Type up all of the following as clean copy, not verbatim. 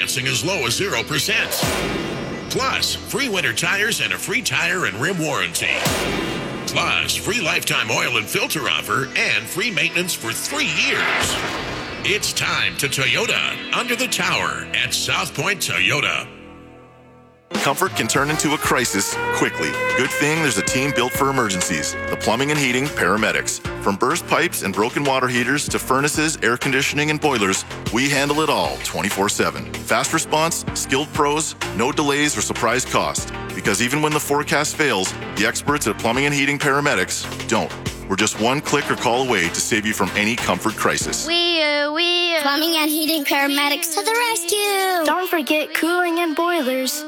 financing as low as 0%. Plus, free winter tires and a free tire and rim warranty. Plus, free lifetime oil and filter offer and free maintenance for 3 years. It's time to Toyota under the tower at South Point Toyota. Comfort can turn into a crisis quickly. Good thing there's a team built for emergencies. The Plumbing and Heating Paramedics. From burst pipes and broken water heaters to furnaces, air conditioning, and boilers, we handle it all 24/7. Fast response, skilled pros, no delays or surprise cost. Because even when the forecast fails, the experts at Plumbing and Heating Paramedics don't. We're just one click or call away to save you from any comfort crisis. Plumbing and Heating Paramedics to the rescue. Don't forget cooling and boilers.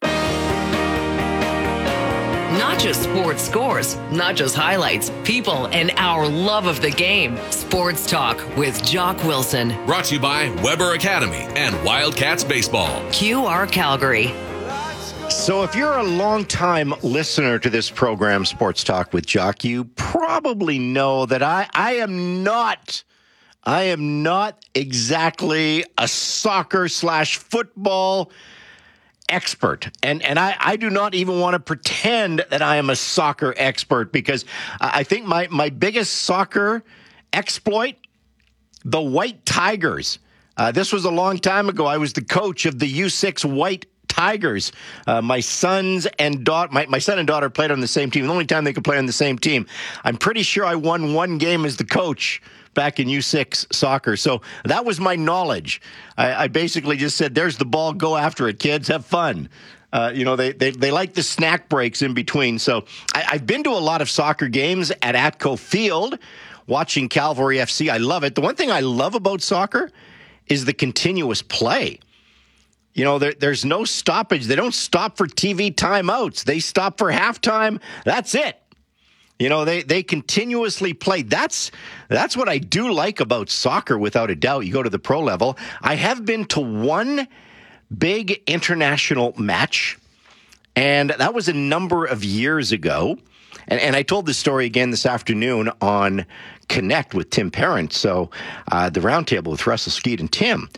Not just sports scores, not just highlights, people, and our love of the game. Sports Talk with Jock Wilson. Brought to you by Weber Academy and Wildcats Baseball. QR Calgary. So if you're a long-time listener to this program, Sports Talk with Jock, you probably know that I am not exactly a soccer/football expert. And I do not even want to pretend that I am a soccer expert, because I think my biggest soccer exploit, the White Tigers. This was a long time ago. I was the coach of the U6 White Tigers. My son and daughter played on the same team. The only time they could play on the same team. I'm pretty sure I won one game as the coach back in U6 soccer. So that was my knowledge. I basically just said, there's the ball, go after it, kids, have fun. They like the snack breaks in between. So I've been to a lot of soccer games at Atco Field, watching Calvary FC. I love it. The one thing I love about soccer is the continuous play. There's no stoppage. They don't stop for TV timeouts. They stop for halftime. That's it. They continuously play. That's what I do like about soccer, without a doubt. You go to the pro level. I have been to one big international match, and that was a number of years ago. And I told this story again this afternoon on Connect with Tim Parent. So the roundtable with Russell Skeet and Tim.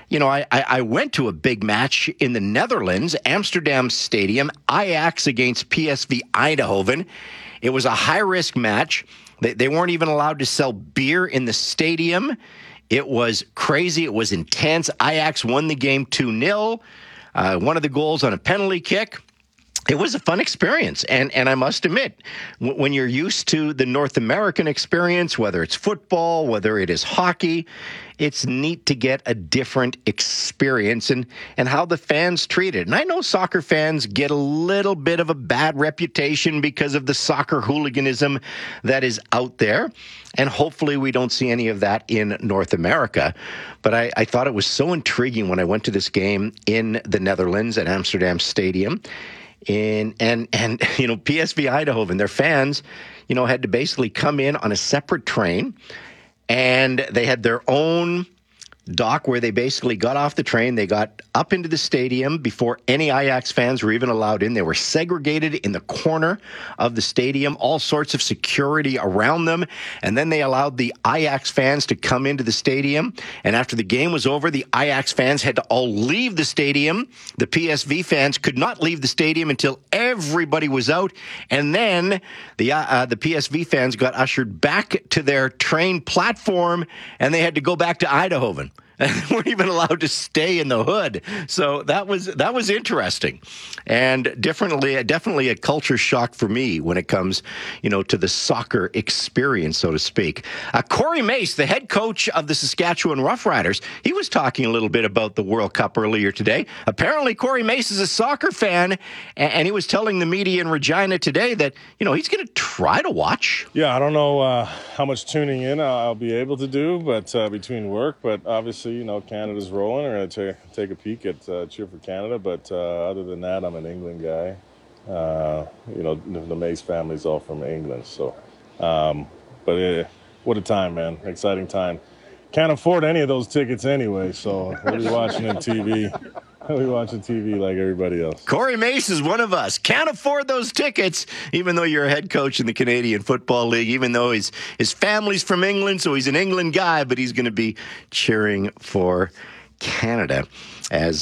I went to a big match in the Netherlands, Amsterdam Stadium, Ajax against PSV Eindhoven. It was a high-risk match. They weren't even allowed to sell beer in the stadium. It was crazy. It was intense. Ajax won the game 2-0. One of the goals on a penalty kick. It was a fun experience. And I must admit, when you're used to the North American experience, whether it's football, whether it is hockey, it's neat to get a different experience and how the fans treat it. And I know soccer fans get a little bit of a bad reputation because of the soccer hooliganism that is out there. And hopefully we don't see any of that in North America. But I thought it was so intriguing when I went to this game in the Netherlands at Amsterdam Stadium. And PSV Eindhoven, their fans, had to basically come in on a separate train, and they had their own dock where they basically got off the train. They got up into the stadium before any Ajax fans were even allowed in. They were segregated in the corner of the stadium, all sorts of security around them. And then they allowed the Ajax fans to come into the stadium. And after the game was over, the Ajax fans had to all leave the stadium. The PSV fans could not leave the stadium until everybody was out. And then the PSV fans got ushered back to their train platform, and they had to go back to Eindhoven. They weren't even allowed to stay in the hood. So that was interesting, and definitely a culture shock for me when it comes, to the soccer experience, so to speak. Corey Mace, the head coach of the Saskatchewan Roughriders, he was talking a little bit about the World Cup earlier today. Apparently, Corey Mace is a soccer fan, and he was telling the media in Regina today that, he's going to try to watch. Yeah, I don't know how much tuning in I'll be able to do, but between work, but obviously, Canada's rolling. We're going to take a peek at cheer for Canada. But other than that, I'm an England guy. The Mace family's all from England. So, what a time, man. Exciting time. Can't afford any of those tickets anyway, so we'll be watching on TV. We'll be watching TV like everybody else. Corey Mace is one of us. Can't afford those tickets, even though you're a head coach in the Canadian Football League, even though his family's from England, so he's an England guy, but he's going to be cheering for Canada as